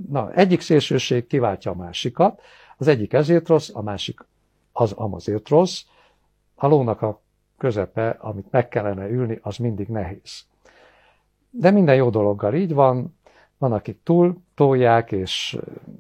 Na, egyik szélsőség kiváltja a másikat, az egyik ezért rossz, a másik az amazért rossz. A lónak a közepe, amit meg kellene ülni, az mindig nehéz. De minden jó dologgal így van, van, akik túl tolják, és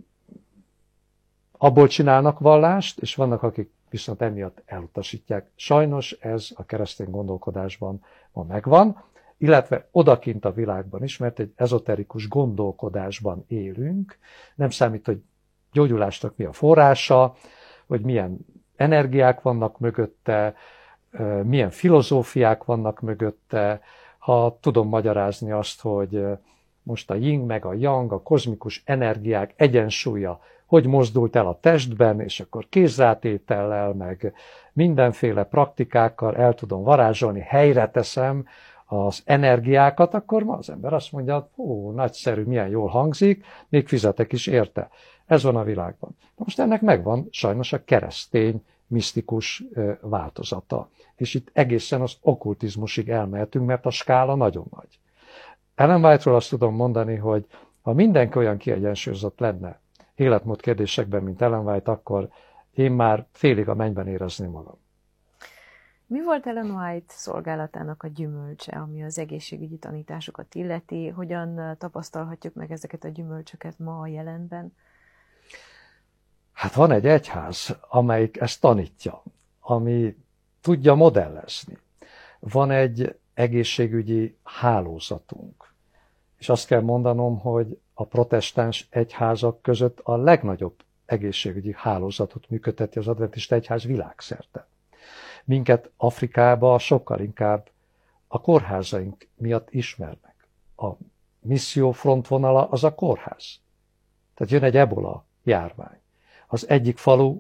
abból csinálnak vallást, és vannak, akik viszont emiatt elutasítják. Sajnos ez a keresztény gondolkodásban ma megvan, illetve odakint a világban is, mert egy ezoterikus gondolkodásban élünk. Nem számít, hogy gyógyulásnak mi a forrása, hogy milyen energiák vannak mögötte, milyen filozófiák vannak mögötte. Ha tudom magyarázni azt, hogy most a yin meg a yang, a kozmikus energiák egyensúlya, hogy mozdult el a testben, és akkor kézrátétellel, meg mindenféle praktikákkal el tudom varázsolni, helyre teszem az energiákat, akkor ma az ember azt mondja, ó, nagyszerű, milyen jól hangzik, még fizetek is érte. Ez van a világban. Most ennek megvan sajnos a keresztény, misztikus változata. És itt egészen az okkultizmusig elmehetünk, mert a skála nagyon nagy. Ellen White-ról azt tudom mondani, hogy ha mindenki olyan kiegyensúlyozott lenne életmód kérdésekben, mint Ellen White, akkor én már félig a mennyben érezném magam. Mi volt Ellen White szolgálatának a gyümölcse, ami az egészségügyi tanításokat illeti? Hogyan tapasztalhatjuk meg ezeket a gyümölcsöket ma a jelenben? Hát van egy egyház, amelyik ezt tanítja, ami tudja modellezni. Van egy egészségügyi hálózatunk. És azt kell mondanom, hogy a protestáns egyházak között a legnagyobb egészségügyi hálózatot működteti az adventista egyház világszerte. Minket Afrikában sokkal inkább a kórházaink miatt ismernek. A misszió frontvonala az a kórház. Tehát jön egy ebola járvány. Az egyik falu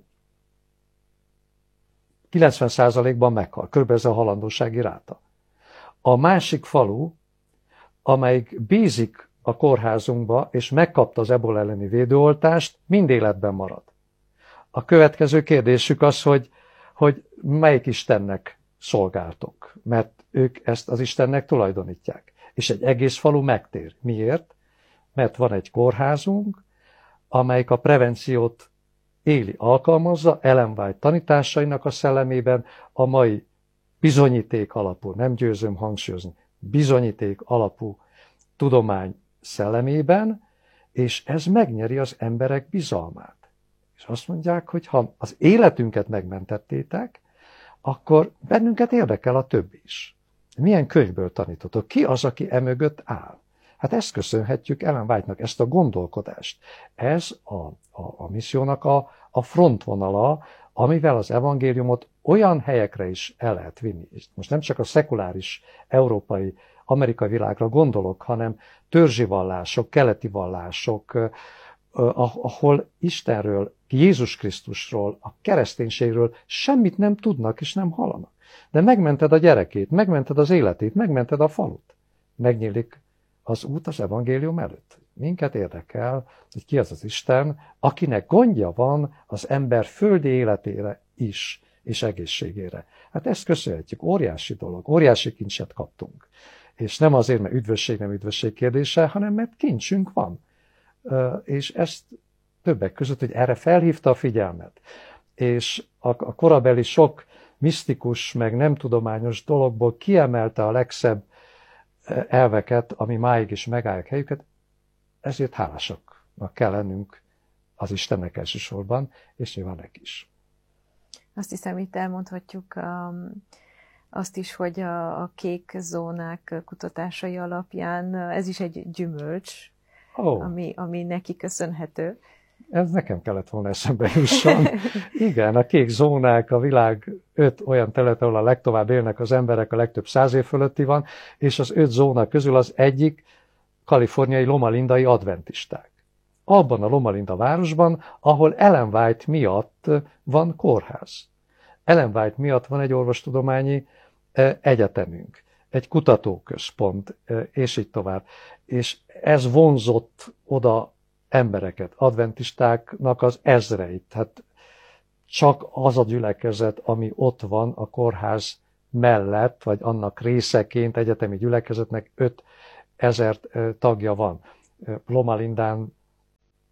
90%-ban meghal, kb. Ez a halandósági ráta. A másik falu, amelyik bízik a kórházunkba, és megkapta az ebola elleni védőoltást, mind életben marad. A következő kérdésük az, hogy melyik Istennek szolgáltok, mert ők ezt az Istennek tulajdonítják. És egy egész falu megtér. Miért? Mert van egy kórházunk, amelyik a prevenciót éli, alkalmazza, Ellen White tanításainak a szellemében, a mai bizonyíték alapú, nem győzöm hangsúlyozni, bizonyíték alapú tudomány szellemében, és ez megnyeri az emberek bizalmát. És azt mondják, hogy ha az életünket megmentettétek, akkor bennünket érdekel a többi is. Milyen könyvből tanítotok? Ki az, aki emögött áll? Hát ezt köszönhetjük Ellen White-nak, ezt a gondolkodást. Ez a missziónak a frontvonala, amivel az evangéliumot olyan helyekre is el lehet vinni. Most nem csak a szekuláris európai, amerikai világra gondolok, hanem törzsi vallások, keleti vallások, ahol Istenről, Jézus Krisztusról, a kereszténységről semmit nem tudnak és nem hallanak. De megmented a gyerekét, megmented az életét, megmented a falut. Megnyílik az út az evangélium előtt. Minket érdekel, hogy ki az az Isten, akinek gondja van az ember földi életére is, és egészségére. Hát ezt köszönhetjük, óriási dolog, óriási kincset kaptunk. És nem azért, mert üdvösség nem üdvösség kérdése, hanem mert kincsünk van. És ezt többek között, hogy erre felhívta a figyelmet. És a korabeli sok misztikus, meg nem tudományos dologból kiemelte a legszebb elveket, ami máig is megállják helyüket, ezért hálásaknak kell lennünk az Istennek elsősorban, és nyilván neki is. Azt hiszem, itt elmondhatjuk azt is, hogy a kék zónák kutatásai alapján ez is egy gyümölcs, ami neki köszönhető. Ez nekem kellett volna eszembe jusson. Igen, a kék zónák a világ 5 olyan terület, ahol a legtovább élnek az emberek, a legtöbb 100 év fölötti van, és az 5 zóna közül az egyik kaliforniai Loma Lindai adventisták. Abban a Loma Linda városban, ahol Ellen White miatt van kórház. Ellen White miatt van egy orvostudományi egyetemünk, egy kutatóközpont, és így tovább. És ez vonzott oda embereket, adventistáknak az ezreit. Hát csak az a gyülekezet, ami ott van a kórház mellett, vagy annak részeként egyetemi gyülekezetnek 5000 tagja van. Loma Lindán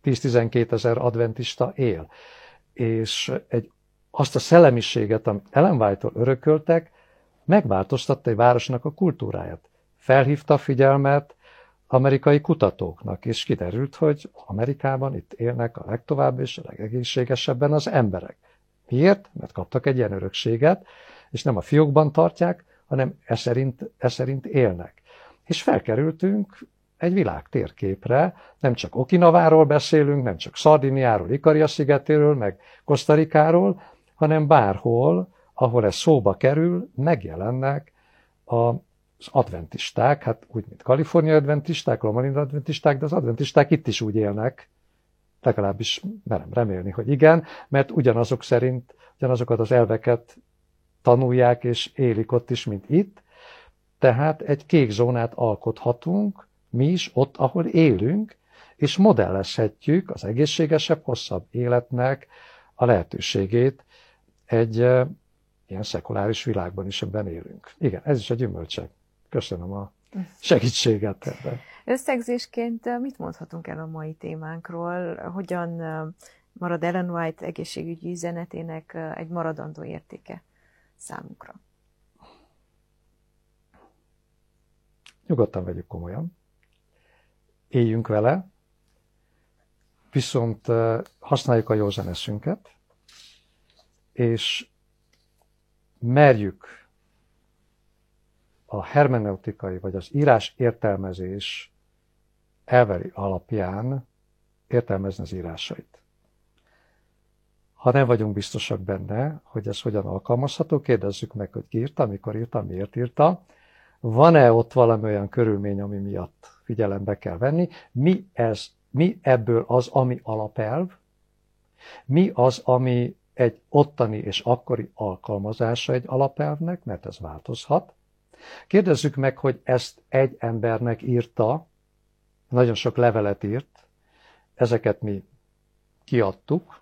10-12 ezer adventista él. És azt a szellemiséget, amit Ellen White-tól örököltek, megváltoztatta egy városnak a kultúráját. Felhívta a figyelmet amerikai kutatóknak, és kiderült, hogy Amerikában itt élnek a legtovább és a legegészségesebben az emberek. Miért? Mert kaptak egy ilyen örökséget, és nem a fiókban tartják, hanem e szerint élnek. És felkerültünk egy világ térképre, nem csak Okinaváról beszélünk, nem csak Szardiniáról, Ikaria-szigetéről, meg Kosztarikáról, hanem bárhol, ahol ez szóba kerül, megjelennek az adventisták, hát úgy, mint kaliforniai adventisták, Loma-Linda adventisták, de az adventisták itt is úgy élnek, legalábbis merem remélni, hogy igen, mert ugyanazokat az elveket tanulják és élik ott is, mint itt, tehát egy kék zónát alkothatunk mi is ott, ahol élünk, és modellezhetjük az egészségesebb, hosszabb életnek a lehetőségét egy ilyen szekuláris világban is ebben élünk. Igen, ez is a gyümölcsek. Köszönöm a segítséget ebben. Összegzésként mit mondhatunk el a mai témánkról? Hogyan marad Ellen White egészségügyi üzenetének egy maradandó értéke számunkra? Nyugodtan vegyük komolyan. Éljünk vele, viszont használjuk a józan eszünket, és merjük a hermeneutikai vagy az írás értelmezés elvei alapján értelmezni az írásait. Ha nem vagyunk biztosak benne, hogy ez hogyan alkalmazható, kérdezzük meg, hogy ki írta, mikor írta, miért írta. Van-e ott valami olyan körülmény, ami miatt figyelembe kell venni? Mi ebből az, ami alapelv? Mi az, ami egy ottani és akkori alkalmazása egy alapelvnek, mert ez változhat. Kérdezzük meg, hogy ezt egy embernek írta, nagyon sok levelet írt, ezeket mi kiadtuk,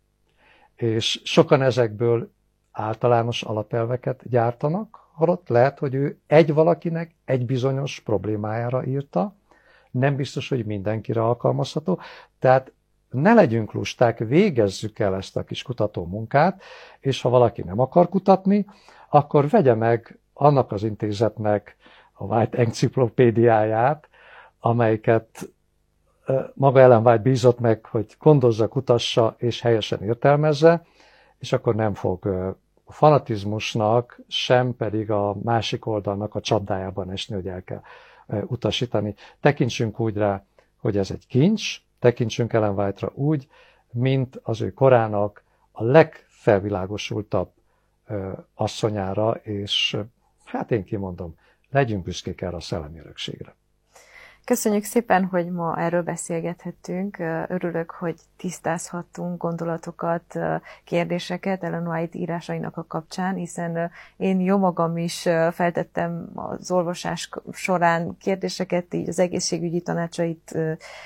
és sokan ezekből általános alapelveket gyártanak, holott lehet, hogy ő valakinek egy bizonyos problémájára írta, nem biztos, hogy mindenkire alkalmazható, tehát ne legyünk lusták, végezzük el ezt a kis kutató munkát, és ha valaki nem akar kutatni, akkor vegye meg annak az intézetnek a White enciklopédiáját, amelyiket maga Ellen White bízott meg, hogy gondozza, kutassa és helyesen értelmezze, és akkor nem fog a fanatizmusnak, sem pedig a másik oldalnak a csapdájában esni, hogy el kell utasítani. Tekintsünk úgy rá, hogy ez egy kincs, tekintsünk Ellen White-ra úgy, mint az ő korának a legfelvilágosultabb asszonyára, és hát én kimondom, legyünk büszkék erre a szellemi örökségre. Köszönjük szépen, hogy ma erről beszélgethettünk. Örülök, hogy tisztázhattunk gondolatokat, kérdéseket Ellen White írásainak a kapcsán, hiszen én jó magam is feltettem az olvasás során kérdéseket, így az egészségügyi tanácsait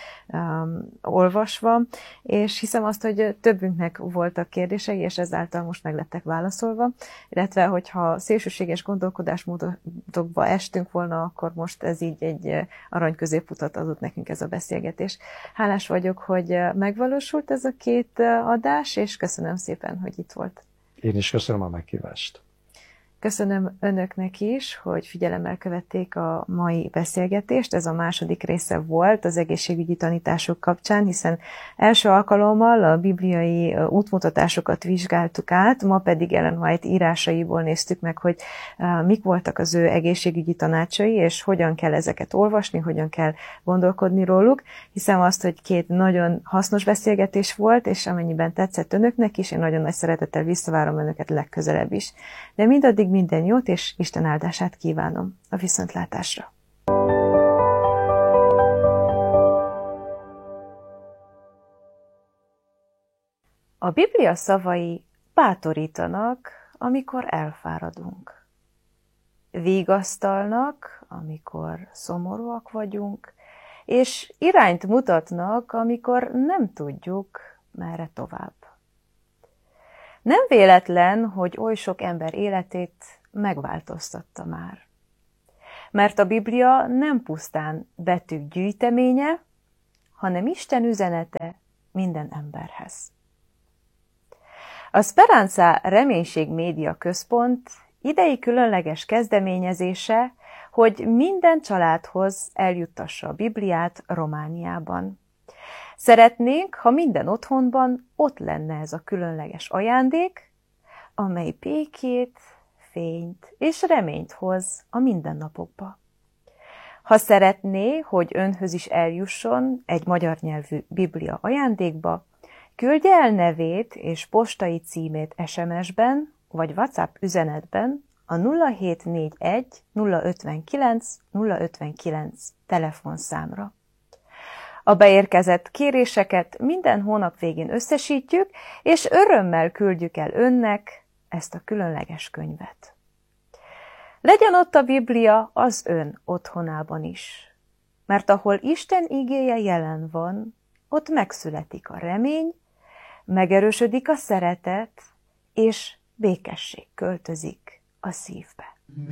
olvasva, és hiszem azt, hogy többünknek voltak kérdései, és ezáltal most meg lettek válaszolva, illetve hogyha szélsőséges gondolkodásmódokba estünk volna, akkor most ez így egy arany középutat adott nekünk ez a beszélgetés. Hálás vagyok, hogy megvalósult ez a két adás, és köszönöm szépen, hogy itt volt. Én is köszönöm a meghívást. Köszönöm önöknek is, hogy figyelemmel követték a mai beszélgetést. Ez a második része volt az egészségügyi tanítások kapcsán, hiszen első alkalommal a bibliai útmutatásokat vizsgáltuk át, ma pedig Ellen White írásaiból néztük meg, hogy mik voltak az ő egészségügyi tanácsai, és hogyan kell ezeket olvasni, hogyan kell gondolkodni róluk. Hiszem azt, hogy két nagyon hasznos beszélgetés volt, és amennyiben tetszett önöknek is, én nagyon nagy szeretettel visszavárom önöket legközelebb is. De mindaddig minden jót, és Isten áldását kívánom. A viszontlátásra! A Biblia szavai bátorítanak, amikor elfáradunk. Vigasztalnak, amikor szomorúak vagyunk, és irányt mutatnak, amikor nem tudjuk, merre tovább. Nem véletlen, hogy oly sok ember életét megváltoztatta már. Mert a Biblia nem pusztán betűk gyűjteménye, hanem Isten üzenete minden emberhez. A Speranza Reménység Média Központ idei különleges kezdeményezése, hogy minden családhoz eljuttassa a Bibliát Romániában. Szeretnénk, ha minden otthonban ott lenne ez a különleges ajándék, amely békét, fényt és reményt hoz a mindennapokba. Ha szeretné, hogy önhöz is eljusson egy magyar nyelvű Biblia ajándékba, küldje el nevét és postai címét SMS-ben vagy WhatsApp üzenetben a 0741 059 059 telefonszámra. A beérkezett kéréseket minden hónap végén összesítjük, és örömmel küldjük el önnek ezt a különleges könyvet. Legyen ott a Biblia az ön otthonában is, mert ahol Isten igéje jelen van, ott megszületik a remény, megerősödik a szeretet, és békesség költözik a szívbe.